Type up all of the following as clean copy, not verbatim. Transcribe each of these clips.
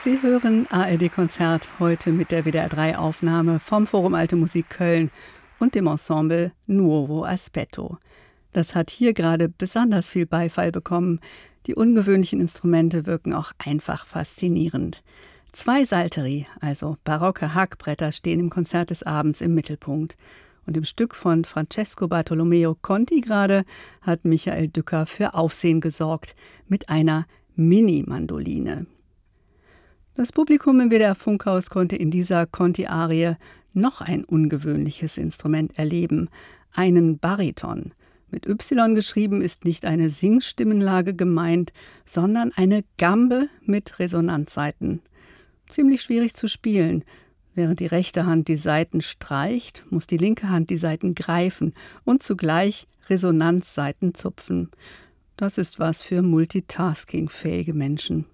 Sie hören ARD-Konzert heute mit der WDR3-Aufnahme vom Forum Alte Musik Köln und dem Ensemble Nuovo Aspetto. Das hat hier gerade besonders viel Beifall bekommen. Die ungewöhnlichen Instrumente wirken auch einfach faszinierend. 2 Salteri, also barocke Hackbretter, stehen im Konzert des Abends im Mittelpunkt. Und im Stück von Francesco Bartolomeo Conti gerade hat Michael Dücker für Aufsehen gesorgt mit einer Mini-Mandoline. Das Publikum im WDR Funkhaus konnte in dieser Conti-Arie noch ein ungewöhnliches Instrument erleben, einen Bariton. Mit Y geschrieben ist nicht eine Singstimmenlage gemeint, sondern eine Gambe mit Resonanzsaiten. Ziemlich schwierig zu spielen. Während die rechte Hand die Saiten streicht, muss die linke Hand die Saiten greifen und zugleich Resonanzsaiten zupfen. Das ist was für multitaskingfähige Menschen.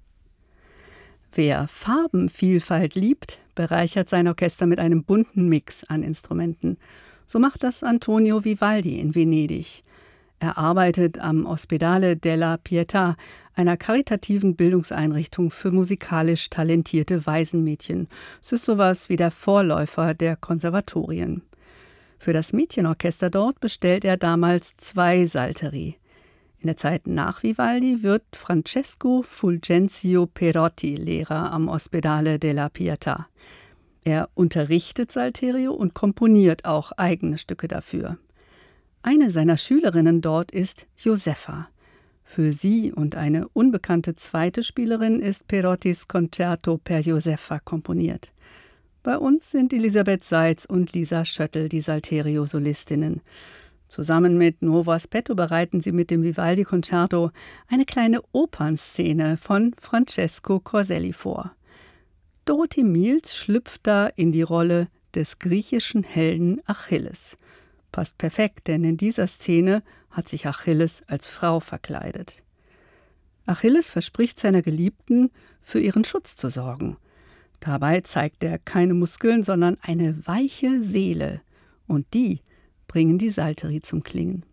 Wer Farbenvielfalt liebt, bereichert sein Orchester mit einem bunten Mix an Instrumenten. So macht das Antonio Vivaldi in Venedig. Er arbeitet am Ospedale della Pietà, einer karitativen Bildungseinrichtung für musikalisch talentierte Waisenmädchen. Es ist sowas wie der Vorläufer der Konservatorien. Für das Mädchenorchester dort bestellt er damals 2 Salteri. In der Zeit nach Vivaldi wird Francesco Fulgencio Perotti Lehrer am Ospedale della Pietà. Er unterrichtet Salterio und komponiert auch eigene Stücke dafür. Eine seiner Schülerinnen dort ist Josefa. Für sie und eine unbekannte zweite Spielerin ist Perottis Concerto per Josefa komponiert. Bei uns sind Elisabeth Seitz und Lisa Schöttl die Salterio-Solistinnen. Zusammen mit Nuovo Aspetto bereiten sie mit dem Vivaldi-Concerto eine kleine Opernszene von Francesco Corselli vor. Dorothee Miels schlüpft da in die Rolle des griechischen Helden Achilles. Passt perfekt, denn in dieser Szene hat sich Achilles als Frau verkleidet. Achilles verspricht seiner Geliebten, für ihren Schutz zu sorgen. Dabei zeigt er keine Muskeln, sondern eine weiche Seele. Und die bringen die Salteri zum Klingen.